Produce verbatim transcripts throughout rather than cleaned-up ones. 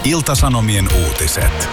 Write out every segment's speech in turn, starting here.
Ilta-Sanomien uutiset.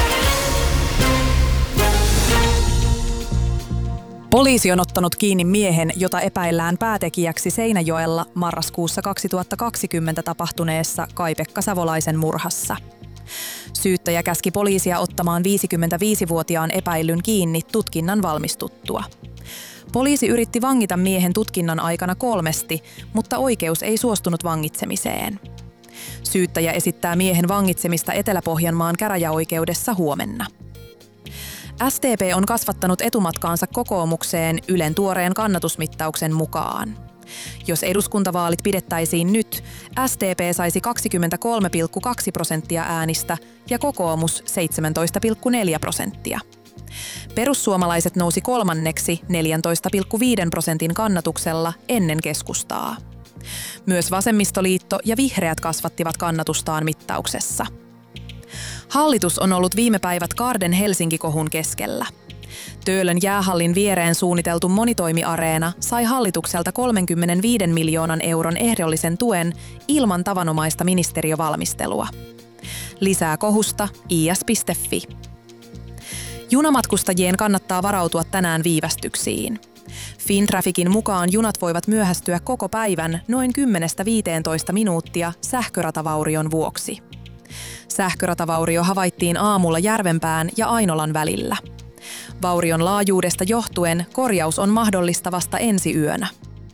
Poliisi on ottanut kiinni miehen, jota epäillään päätekijäksi Seinäjoella marraskuussa kaksituhattakaksikymmentä tapahtuneessa Kai-Pekka Savolaisen murhassa. Syyttäjä käski poliisia ottamaan viisikymmentäviisivuotiaan epäillyn kiinni tutkinnan valmistuttua. Poliisi yritti vangita miehen tutkinnan aikana kolmesti, mutta oikeus ei suostunut vangitsemiseen. Syyttäjä esittää miehen vangitsemista Etelä-Pohjanmaan käräjäoikeudessa huomenna. S D P on kasvattanut etumatkaansa kokoomukseen Ylen tuoreen kannatusmittauksen mukaan. Jos eduskuntavaalit pidettäisiin nyt, S D P saisi kaksikymmentäkolme pilkku kaksi prosenttia äänistä ja kokoomus seitsemäntoista pilkku neljä prosenttia. Perussuomalaiset nousi kolmanneksi neljätoista pilkku viisi prosentin kannatuksella ennen keskustaa. Myös vasemmistoliitto ja vihreät kasvattivat kannatustaan mittauksessa. Hallitus on ollut viime päivät Garden Helsinki-kohun keskellä. Töölön jäähallin viereen suunniteltu monitoimiareena sai hallitukselta kolmekymmentäviisi miljoonan euron ehdollisen tuen ilman tavanomaista ministeriövalmistelua. Lisää kohusta i s piste f i. Junamatkustajien kannattaa varautua tänään viivästyksiin. Fintrafficin mukaan junat voivat myöhästyä koko päivän noin kymmenestä viiteentoista minuuttia sähköratavaurion vuoksi. Sähköratavaurio havaittiin aamulla Järvenpään ja Ainolan välillä. Vaurion laajuudesta johtuen korjaus on mahdollista vasta ensi yönä.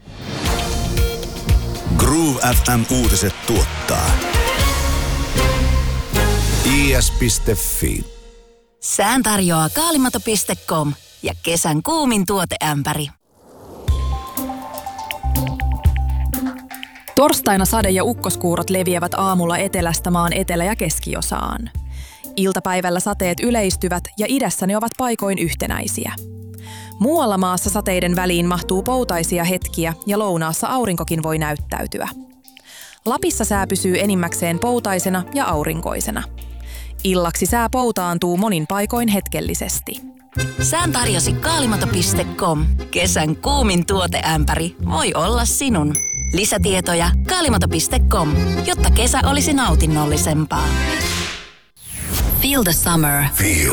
Groove F M-uutiset tuottaa i s piste f i. Sään tarjoaa kaalimato piste com ja kesän kuumin tuoteämpäri. Torstaina sade- ja ukkoskuurot leviävät aamulla etelästä maan etelä- ja keskiosaan. Iltapäivällä sateet yleistyvät ja idässä ne ovat paikoin yhtenäisiä. Muualla maassa sateiden väliin mahtuu poutaisia hetkiä ja lounaassa aurinkokin voi näyttäytyä. Lapissa sää pysyy enimmäkseen poutaisena ja aurinkoisena. Illaksi sää poutaantuu monin paikoin hetkellisesti. Sään tarjosi kaalimato piste com. Kesän kuumin tuoteämpäri voi olla sinun. Lisätietoja kaalimato piste com, jotta kesä olisi nautinnollisempaa. Feel the summer. Feel